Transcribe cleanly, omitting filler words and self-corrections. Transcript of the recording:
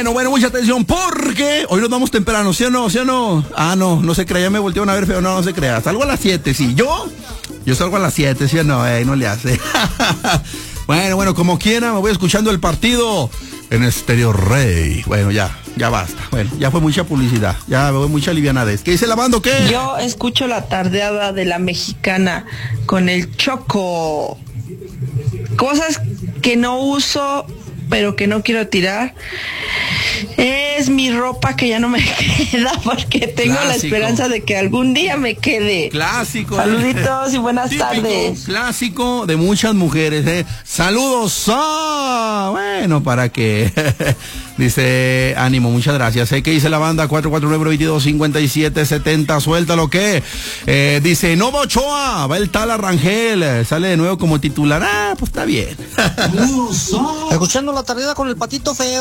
Bueno, mucha atención porque hoy nos vamos temprano, ¿sí o no? ¿Sí o no? Ah, no se crea, ya me voltearon a ver feo, no se crea. Salgo a las 7, sí. Yo salgo a las 7, ¿sí o no? No le hace. Bueno, como quiera, me voy escuchando el partido en Estéreo Rey. Bueno, ya basta. Bueno, ya fue mucha publicidad, ya fue mucha livianadez. ¿Qué dice la banda, qué? Yo escucho la tardeada de la mexicana con el Choco. Cosas que no uso, pero que no quiero tirar. Es mi ropa que ya no me queda porque tengo la esperanza de que algún día me quede. Clásico. Saluditos y buenas tardes. Clásico de muchas mujeres. Saludos. Bueno, ¿para qué? Dice, ánimo, muchas gracias. ¿Qué dice la banda? 449-2257-70. Suéltalo, ¿qué? Dice, Nova Ochoa, va el tal Arrangel. Sale de nuevo como titular. Pues está bien. Escuchando la tardía con el patito feo.